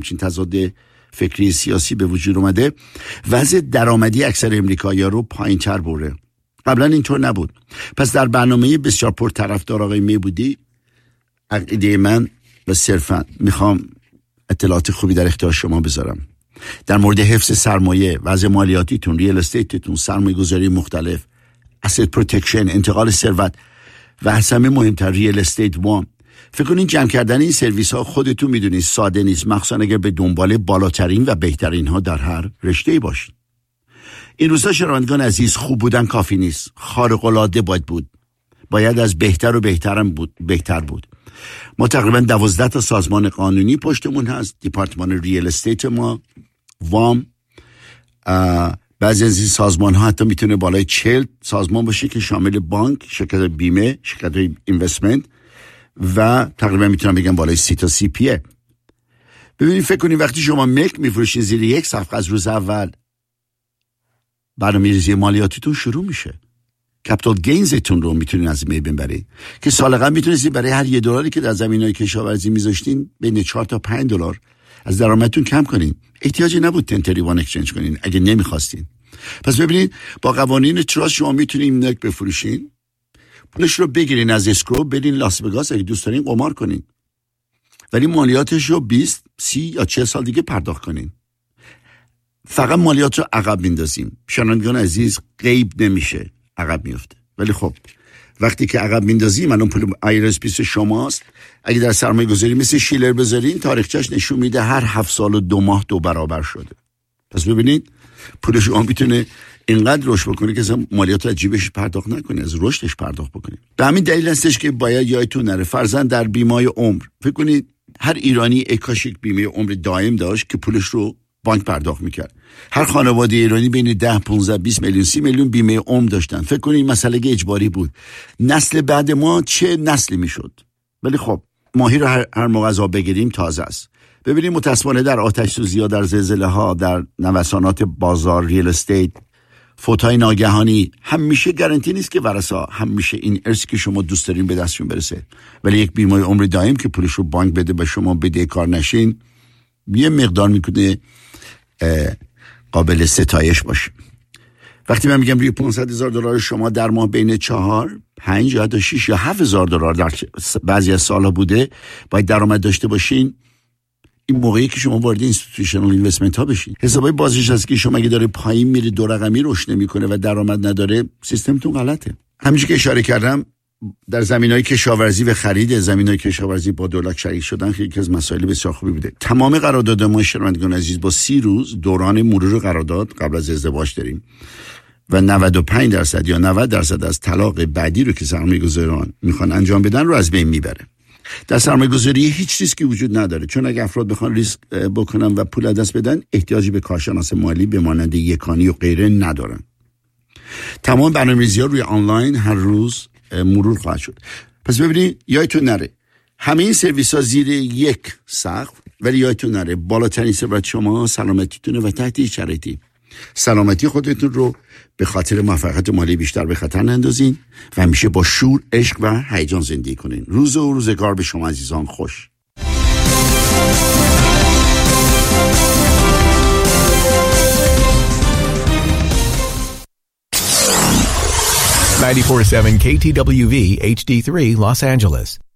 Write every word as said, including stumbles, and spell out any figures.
همچین تضاد فکری سیاسی به وجود اومده، وضع درآمدی اکثر امریکایی‌ها رو پایین‌تر بره. قبلا اینطور نبود. پس در برنامه بسیار پرطرفدار آقای میبودی، عقیده من و صرفا میخوام اطلاعات خوبی در اختیار شما بذارم در مورد حفظ سرمایه، وضع مالیاتیتون، ریال استیتتون، سرمایه گذاری مختلف، asset پروتکشن، انتقال ثروت و از همه مهمتر ریال استیت وام. فکر کنین جمع کردن این سرویس ها خودتون میدونید ساده نیست، مخصوصا اگر به دنبال بالاترین و بهترین ها در هر رشته‌ای باشید. این روزها شنوندگان عزیز، خوب بودن کافی نیست، خارق العاده باید بود، باید از بهتر و بهترم بود بهتر بود. ما تقریبا دوازده تا سازمان قانونی پشتمون هست، دیپارتمان ریال استیت ما، وام، بعضی از این سازمان ها حتی میتونه بالای چهل سازمان باشه که شامل بانک، شرکت بیمه، شرکت اینوستمنت و تقریبا میتونم بگم بالای سی تا سی پیه. ببینید فکر کنید وقتی شما ملک میفروشین زیر یک صفحه از روز اول، برنامه‌ریزی مالیاتیتون شروع میشه. کپیتال گینزتون رو میتونین از این بین برید که سال قبل میتونستید برای هر یه دلاری که در زمینهای کشاورزی میذاشتین بین چهار تا پنج دلار از درآمدتون کم کنین. احتیاجی نبود تن سی وان اکسچنج کنین اگه نمیخواستین. پس ببینید با قوانین تراست شما میتونین ملک بفروشین، پولش رو بگیرین از اسکرو، برین لاس وگاس اگه دوست دارین قمار کنین، ولی مالیاتش رو بیست، سی یا چهل سال دیگه پرداخت کنین. فقط مالیات رو عقب میندازیم. شنوندگان عزیز، غیب نمیشه، عقب میفته. ولی خب وقتی که عقب میندازیم، الان پول آیرس بیست شماست، اگه در سرمایه گذاری مثل شیلر بذارین، تاریخچش نشون میده هر هفت سال و دو ماه دو برابر شده. پس ببینید پول شما میتونه اینقدر رشد بکنه که مالیات رو از جیبش پرداخت نکنه، از رشدش پرداخت بکنه. به همین دلیل هستش که باید یادتون نره فرضاً در بیمه عمر فکر کنید هر ایرانی اکاش یک بیمه عمر دائم داشت که پولش رو بانک پرداخت میکرد. هر خانواده ایرانی بین ده، پانزده، بیست میلیون، سی میلیون بیمه عمر داشتن. فکر کنید این مسئله اجباری بود. نسل بعد ما چه نسلی میشد؟ ولی خب ماهی رو هر, هر موقع از آب بگیریم تازه است. ببینید متاسفانه در آتش سوزی ها، در زلزله ها، در نوسانات بازار ریال استیت، فوتای ناگهانی، همیشه گارانتی نیست که ورثا همیشه این ارثی که شما دوست دارین به دستشون برسه. ولی یک بیمه عمر دائم که پولش رو بانک بده به شما بدهکار نشین، یه مقدار میکنه قابل ستایش باشه. وقتی من میگم روی پانصد هزار دلار شما در ماه بین چهار، پنج یا حتی شش یا هفت هزار دلار در بعضی از سالها بوده باید درآمد داشته باشین، این موقعی که شما وارد اینستیتوشنال اینوستمنت ها بشین. حسابای بازش هست که شما اگه داره پایین میره، دو رقمی رشد نمیکنه و درآمد نداره، سیستمتون غلطه. همینجوری که اشاره کردم در زمینهای کشاورزی و خرید زمینهای کشاورزی با دولت شریک شدن که یکی از مسائل بسیار خوبی بوده. تمام قرارداد ما شنوندگان عزیز با سی روز دوران مرور قرارداد قبل از ازدواج داریم و نود و پنج درصد یا نود درصد از طلاق بعدی رو که سرمایه‌گذاران میخوان انجام بدن رو از بین میبره. در سرمایه‌گذاری هیچ ریسکی وجود نداره، چون اگه افراد بخوان ریسک بکنن و پول از دست بدن، احتیاجی به کارشناس مالی به مانند یکانی و غیره ندارن. تمام برنامه‌ریزی‌ها روی آنلاین هر روز مرور خواهد شد. پس ببینید یادتون نره همه این سرویس ها زیر یک سقف، ولی یادتون نره بالاترین ثروت شما سلامتیتونه و تحت هیچ شرایطی سلامتی خودتون رو به خاطر موفقیت مالی بیشتر به خطر نندازین و همیشه با شور، عشق و هیجان زندگی کنین. روز و روزگار به شما عزیزان خوش. ninety-four point seven K T W V H D three Los Angeles.